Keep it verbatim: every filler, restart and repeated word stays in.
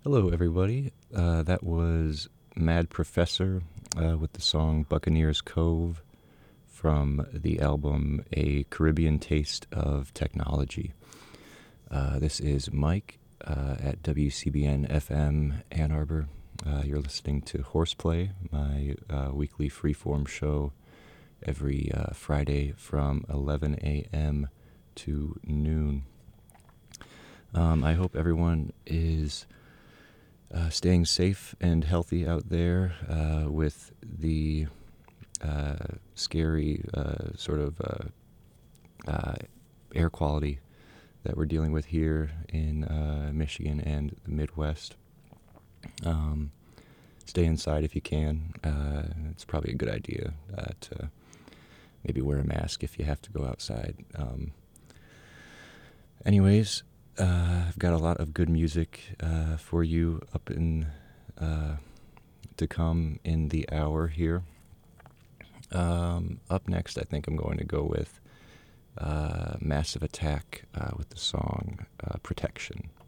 Hello, everybody. Uh, that was Mad Professor uh, with the song Buccaneers Cove from the album A Caribbean Taste of Technology. Uh, this is Mike uh, at W C B N F M Ann Arbor. Uh, you're listening to Horseplay, my uh, weekly freeform show every uh, Friday from eleven a.m. to noon. Um, I hope everyone is uh, staying safe and healthy out there uh, with the uh, scary uh, sort of uh, uh, air quality that we're dealing with here in uh, Michigan and the Midwest. Um, stay inside if you can. Uh, it's probably a good idea uh, to maybe wear a mask if you have to go outside. Um, anyways, uh, I've got a lot of good music uh, for you up in uh, to come in the hour here. Um, up next, I think I'm going to go with uh, Massive Attack uh, with the song uh, Protection.